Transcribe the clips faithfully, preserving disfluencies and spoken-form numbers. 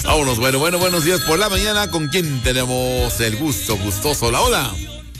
Vámonos, bueno, bueno, buenos días por la mañana. ¿Con quién tenemos el gusto gustoso? Hola, hola.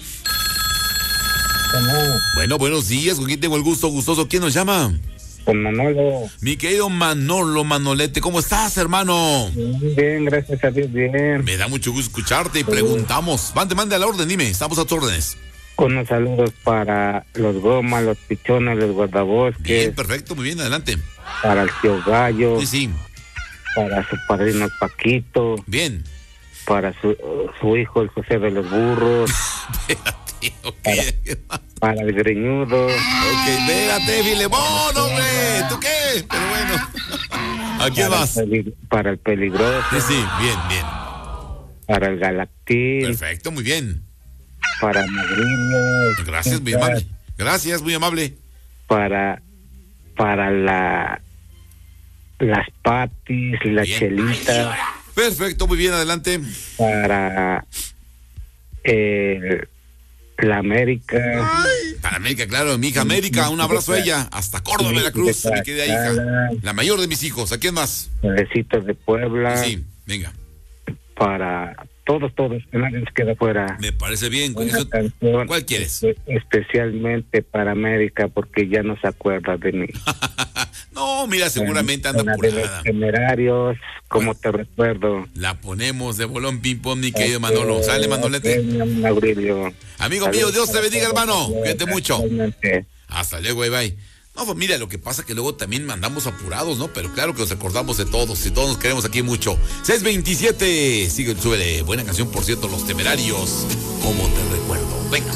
Bueno, bueno, buenos días. ¿Con quién tengo el gusto gustoso? ¿Quién nos llama? Con Manolo. Mi querido Manolo, Manolete, ¿cómo estás, hermano? Bien, gracias a Dios, bien. Me da mucho gusto escucharte y preguntamos. Mande, mande a la orden, dime, estamos a tus órdenes. Con unos saludos para los Gomas, los Pichones, los Guardabosques. Bien, perfecto, muy bien, adelante. Para el tío Gallo. Sí, sí. Para su padrino Paquito. Bien. Para su, su hijo, el José de los Burros. Espérate, ok. Para, para el Greñudo. Ok, espérate, Filemón, hombre. ¿Tú qué? Pero bueno. ¿A quién más? El, para el Peligroso. Sí, sí, bien, bien. Para el Galactín. Perfecto, muy bien. Para Magrillo. Gracias, muy amable. Gracias, muy amable. Para, para la, las Patis, la bien. Chelita. Perfecto, muy bien, adelante. Para eh, la América. Ay, para América, claro, mi hija América, un abrazo a ella. Hasta Córdoba, Veracruz, mi querida hija. La mayor de mis hijos. ¿A quién más? Besitos de Puebla. Sí, venga. Para todos, todos, que nadie nos queda fuera. Me parece bien. Una Eso, canción ¿cuál quieres? Especialmente para América, porque ya no se acuerda de mí. No, mira, seguramente anda Una por de los nada. Temerarios, como te recuerdo. La ponemos de bolón ping-pong, mi querido Manolo. Eh, Sale, Manolete. eh, Aurelio. Amigo mío, Dios te bendiga, hermano. Cuídate mucho. Realmente. Hasta luego, bye bye. No, pues mira, lo que pasa que luego también mandamos apurados, ¿no? Pero claro que nos acordamos de todos y todos nos queremos aquí mucho. seis veintisiete, sigue, súbele. Buena canción, por cierto, Los Temerarios. Como te recuerdo. Venga.